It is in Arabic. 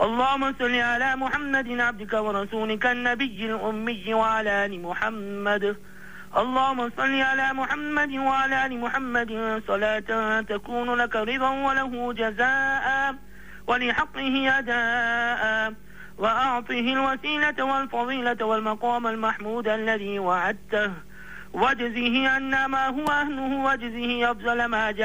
اللهم صل على محمد عبدك ورسولك النبي الأمي وعلى آل محمد. اللهم صل على محمد وعلى آل محمد صلاة تكون لك رضا وله جزاء ولحقه أداء، وأعطه الوسيلة والفضيلة والمقام المحمود الذي وعدته، واجزه عنا ما هو أهله، واجزه أفضل ما جاء